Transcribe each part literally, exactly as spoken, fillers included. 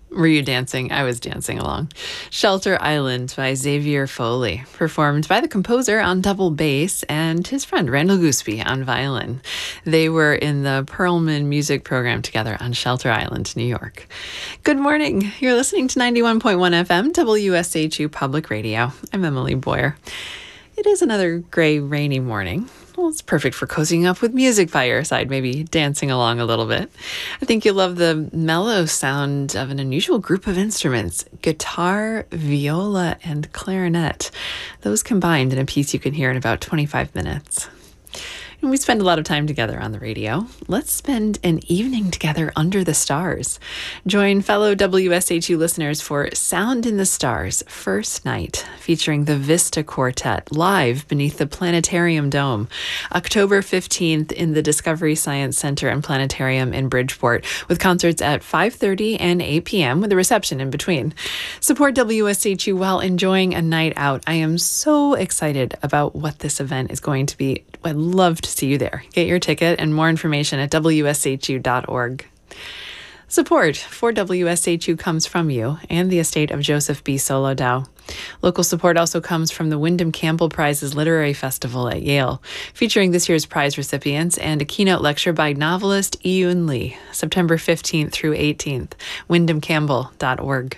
Were you dancing? I was dancing along. Shelter Island by Xavier Foley, performed by the composer on double bass and his friend Randall Gooseby on violin. They were in the Perlman music program together on Shelter Island, New York. Good morning. You're listening to ninety-one point one F M, W S H U Public Radio. I'm Emily Boyer. It is another gray, rainy morning. Well, it's perfect for cozying up with music by your side, maybe dancing along a little bit. I think you'll love the mellow sound of an unusual group of instruments: guitar, viola, and clarinet. Those combined in a piece you can hear in about twenty-five minutes. And we spend a lot of time together on the radio. Let's spend an evening together under the stars. Join fellow W S H U listeners for Sound in the Stars First Night, featuring the Vista Quartet live beneath the Planetarium Dome, October fifteenth in the Discovery Science Center and Planetarium in Bridgeport, with concerts at five thirty and eight p.m. with a reception in between. Support W S H U while enjoying a night out. I am so excited about what this event is going to be. I'd love to see you there. Get your ticket and more information at W S H U dot org. Support for W S H U comes from you and the estate of Joseph B. Solodow. Local support also comes from the Wyndham Campbell Prizes Literary Festival at Yale, featuring this year's prize recipients and a keynote lecture by novelist Iyun Lee, September fifteenth through eighteenth, wyndham campbell dot org.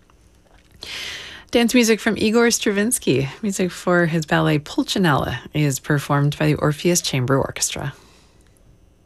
Dance music from Igor Stravinsky. Music for his ballet Pulcinella is performed by the Orpheus Chamber Orchestra.